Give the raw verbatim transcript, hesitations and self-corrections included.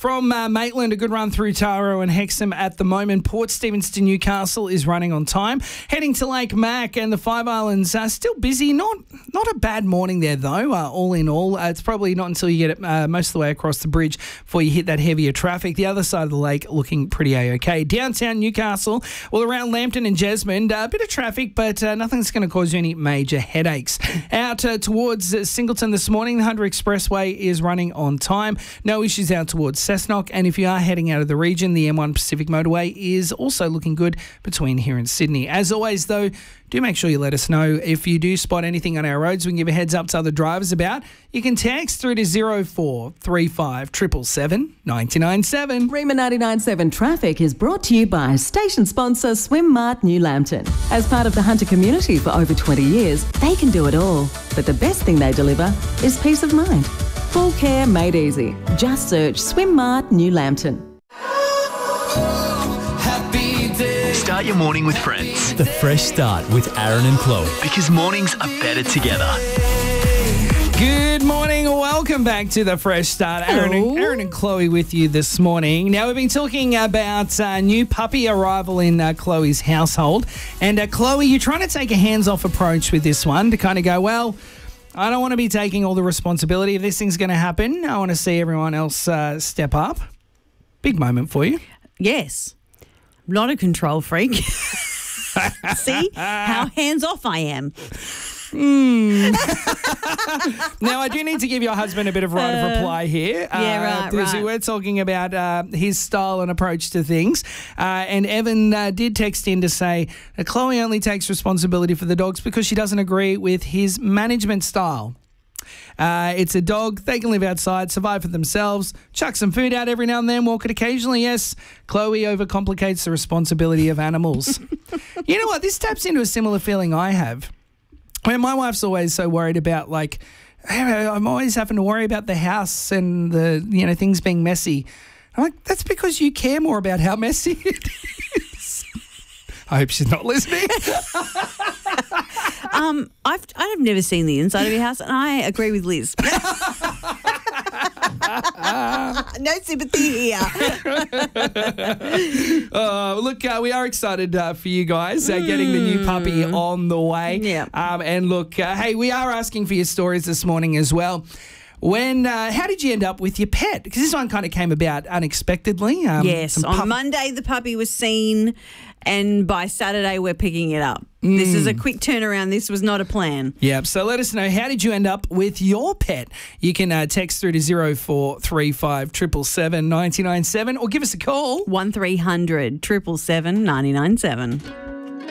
From uh, Maitland, a good run through Taro and Hexham at the moment. Port Stephens to Newcastle is running on time. Heading to Lake Mac and the Five Islands are still busy. Not not a bad morning there, though, uh, all in all. Uh, it's probably not until you get it uh, most of the way across the bridge before you hit that heavier traffic. The other side of the lake looking pretty A-OK. Downtown Newcastle, well, around Lambton and Jesmond, uh, a bit of traffic, but uh, nothing that's going to cause you any major headaches. Out uh, towards uh, Singleton this morning, the Hunter Expressway is running on time. No issues out towards Cessnock, and if you are heading out of the region, the M one Pacific Motorway is also looking good between here and Sydney. As always, though, do make sure you let us know if you do spot anything on our roads. We can give a heads up to other drivers about. You can text through to zero four three five seven seven seven nine nine seven. Rima ninety-nine point seven Traffic is brought to you by station sponsor Swim Mart New Lambton. As part of the Hunter community for over twenty years, they can do it all. But the best thing they deliver is peace of mind. Full care made easy. Just search Swim Mart New Lambton. Start your morning with friends. The Fresh Start with Aaron and Chloe. Because mornings are better together. Good morning. Welcome back to the Fresh Start. Aaron and, Aaron and Chloe with you this morning. Now, we've been talking about uh, new puppy arrival in uh, Chloe's household. And uh, Chloe, you're trying to take a hands-off approach with this one to kind of go, well, I don't want to be taking all the responsibility if this thing's going to happen. I want to see everyone else uh, step up. Big moment for you. Yes. I'm not a control freak. See how hands-off I am. Mm. Now, I do need to give your husband a bit of right of reply here. Yeah, right, uh, because right. We're talking about uh, his style and approach to things. Uh, and Evan uh, did text in to say that Chloe only takes responsibility for the dogs because she doesn't agree with his management style. Uh, it's a dog. They can live outside, survive for themselves, chuck some food out every now and then, walk it occasionally. Yes, Chloe overcomplicates the responsibility of animals. You know what? This taps into a similar feeling I have. I mean, my wife's always so worried about, like, I'm always having to worry about the house and the, you know, things being messy. I'm like, that's because you care more about how messy it is. I hope she's not listening. um, I've I've never seen the inside of your house, and I agree with Liz. No sympathy here. uh, look, uh, we are excited uh, for you guys uh, getting the new puppy on the way. Yeah. Um, and look, uh, hey, we are asking for your stories this morning as well. When, uh, how did you end up with your pet? Because this one kind of came about unexpectedly. Um, yes, some on pup- Monday the puppy was seen, and by Saturday we're picking it up. Mm. This is a quick turnaround. This was not a plan. Yep. So let us know, how did you end up with your pet? You can uh, text through to zero four three five seven seven seven nine nine seven or give us a call. one three hundred seven seven seven nine nine seven.